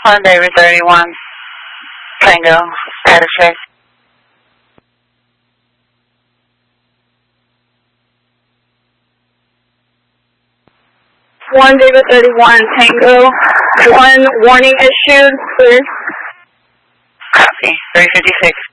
1 David 31, Tango, status check. One David 31, Tango. 1 warning issued, clear. Copy. 356.